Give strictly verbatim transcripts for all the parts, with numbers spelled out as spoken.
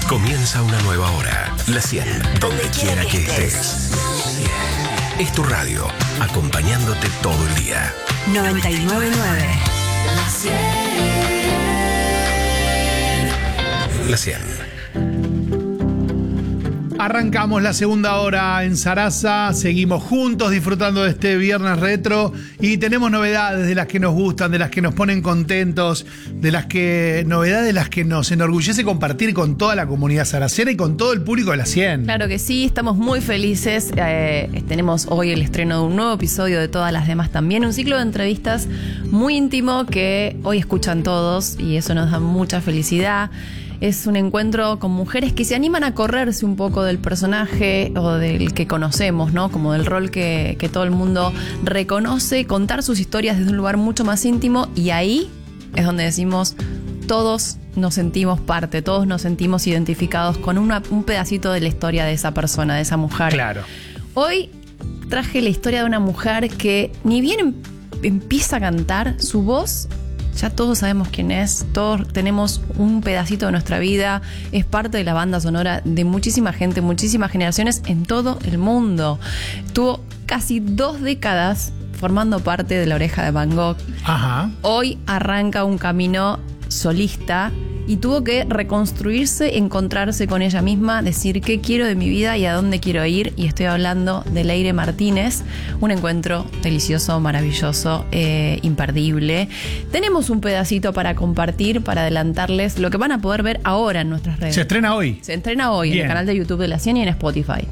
Comienza una nueva hora. La cien, donde quiera que estés. Es tu radio, acompañándote todo el día. noventa y nueve punto nueve. La cien. Arrancamos la segunda hora en Sarasa, seguimos juntos disfrutando de este viernes retro y tenemos novedades de las que nos gustan, de las que nos ponen contentos, de las que novedades de las que nos enorgullece compartir con toda la comunidad saracena y con todo el público de la cien. Claro que sí, estamos muy felices. Eh, tenemos hoy el estreno de un nuevo episodio de Todas las Demás también, un ciclo de entrevistas muy íntimo que hoy escuchan todos y eso nos da mucha felicidad. Es un encuentro con mujeres que se animan a correrse un poco del personaje o del que conocemos, ¿no? Como del rol que, que todo el mundo reconoce, contar sus historias desde un lugar mucho más íntimo y ahí es donde decimos todos nos sentimos parte, todos nos sentimos identificados con una, un pedacito de la historia de esa persona, de esa mujer. Claro. Hoy traje la historia de una mujer que ni bien em, empieza a cantar, su voz... Ya todos sabemos quién es, todos tenemos un pedacito de nuestra vida, es parte de la banda sonora de muchísima gente, muchísimas generaciones en todo el mundo. Tuvo casi dos décadas formando parte de La Oreja de Van Gogh. Ajá. Hoy arranca un camino solista y tuvo que reconstruirse, encontrarse con ella misma, decir qué quiero de mi vida y a dónde quiero ir. Y estoy hablando de Leire Martínez, un encuentro delicioso, maravilloso, eh, imperdible. Tenemos un pedacito para compartir, para adelantarles lo que van a poder ver ahora en nuestras redes. Se estrena hoy. Se estrena hoy Bien. En el canal de YouTube de La cien y en Spotify.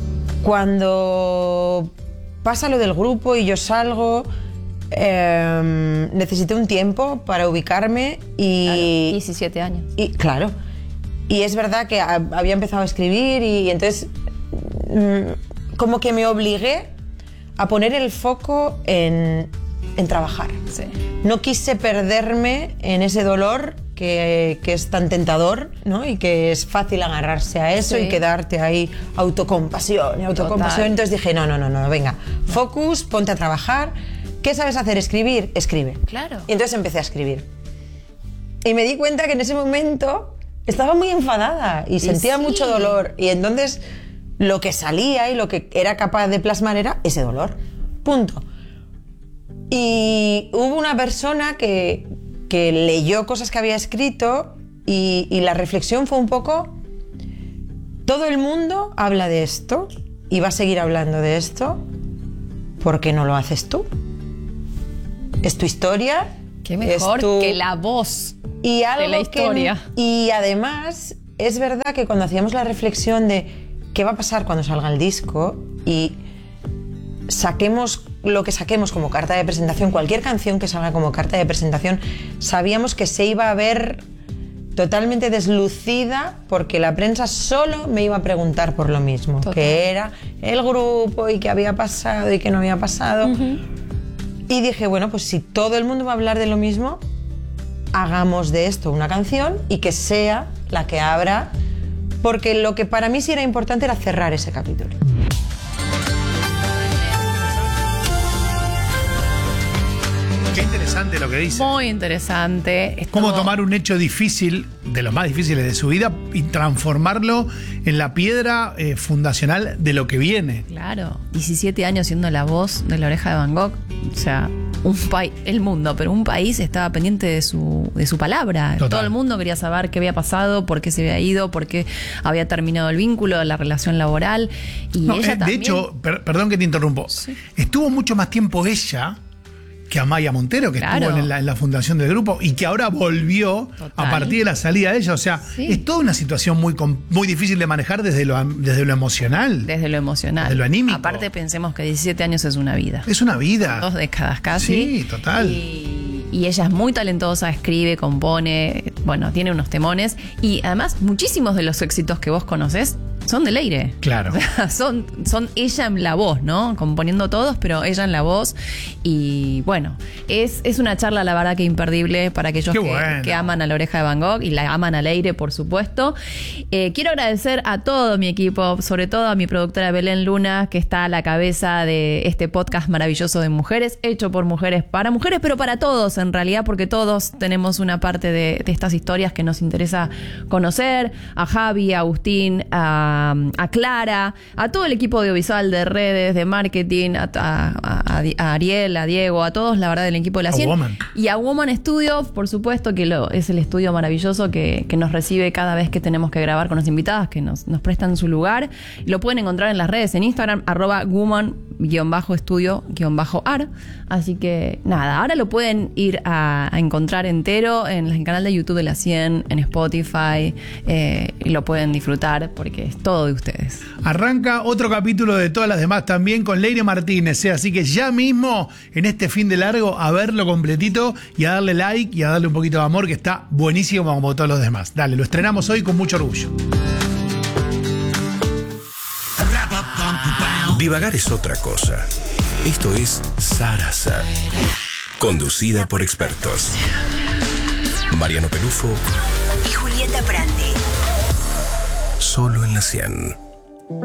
Cuando pasa lo del grupo y yo salgo... Eh, necesité un tiempo para ubicarme y... Claro, diecisiete años. Y, claro. Y es verdad que a, había empezado a escribir y, y entonces mm, como que me obligué a poner el foco en, en trabajar. Sí. No quise perderme en ese dolor que, que es tan tentador, ¿no? Y que es fácil agarrarse a eso, sí, y quedarte ahí autocompasión y autocompasión. Total. Entonces dije, no, no, no, no, venga, focus, ponte a trabajar. ¿Qué sabes hacer? Escribir. Escribe. Claro. Y entonces empecé a escribir. Y me di cuenta que en ese momento estaba muy enfadada y, y sentía sí. mucho dolor. Y entonces lo que salía y lo que era capaz de plasmar era ese dolor. Punto. Y hubo una persona que, que leyó cosas que había escrito y, y la reflexión fue un poco... Todo el mundo habla de esto y va a seguir hablando de esto. ¿Por qué no lo haces tú? Es tu historia. Qué mejor tu... que la voz y algo de la historia. Que... Y además, es verdad que cuando hacíamos la reflexión de qué va a pasar cuando salga el disco y saquemos lo que saquemos como carta de presentación, cualquier canción que salga como carta de presentación, sabíamos que se iba a ver totalmente deslucida porque la prensa solo me iba a preguntar por lo mismo. Total. Que era el grupo y qué había pasado y qué no había pasado. Uh-huh. Y dije, bueno, pues si todo el mundo va a hablar de lo mismo, hagamos de esto una canción y que sea la que abra, porque lo que para mí sí era importante era cerrar ese capítulo. Qué interesante lo que dice. Muy interesante. Es Cómo como... tomar un hecho difícil, de los más difíciles de su vida, y transformarlo en la piedra eh, fundacional de lo que viene. Claro, diecisiete años siendo la voz de La Oreja de Van Gogh. O sea, un país, el mundo, pero un país estaba pendiente de su, de su palabra. Total. Todo el mundo quería saber qué había pasado, por qué se había ido, por qué había terminado el vínculo, la relación laboral. Y no, ella eh, también... De hecho, per, perdón que te interrumpo, sí. Estuvo mucho más tiempo ella que Amaya Montero, que claro. estuvo en la, en la fundación del grupo y que ahora volvió Total. A partir de la salida de ella. O sea, sí. es toda una situación muy, muy difícil de manejar desde lo, desde lo emocional. Desde lo emocional. Desde lo anímico. Aparte pensemos que diecisiete años es una vida. Es una vida. Dos décadas casi. Sí, total. Y, y ella es muy talentosa, escribe, compone, bueno, tiene unos temones. Y además, muchísimos de los éxitos que vos conocés son de Leire. Claro. son, son ella en la voz, ¿no? Componiendo todos, pero ella en la voz. Y bueno, es, es una charla, la verdad, que imperdible para aquellos que, bueno. que aman a La Oreja de Van Gogh y la aman a Leire, por supuesto. Eh, quiero agradecer a todo mi equipo, sobre todo a mi productora Belén Luna, que está a la cabeza de este podcast maravilloso de mujeres, hecho por mujeres para mujeres, pero para todos en realidad, porque todos tenemos una parte de, de estas historias que nos interesa conocer. A Javi, a Agustín, a a Clara, a todo el equipo audiovisual de redes, de marketing, a, a, a, a Ariel, a Diego, a todos, la verdad, del equipo de la A cien. Woman. Y a Woman Studio, por supuesto, que lo, es el estudio maravilloso que, que nos recibe cada vez que tenemos que grabar con los invitados, que nos, nos prestan su lugar. Lo pueden encontrar en las redes, en Instagram, arroba woman-estudio-ar. Así que nada, ahora lo pueden ir a, a encontrar entero en el canal de YouTube de la cien, en Spotify, eh, y lo pueden disfrutar porque es todo de ustedes. Arranca otro capítulo de todas las demás también con Leire Martínez, ¿eh? Así que ya mismo, en este fin de largo, a verlo completito y a darle like y a darle un poquito de amor, que está buenísimo como todos los demás. Dale, lo estrenamos hoy con mucho orgullo. Divagar es otra cosa. Esto es Sarasa, conducida por expertos. Mariano Pelufo y Julieta Prandi. Solo en la cien.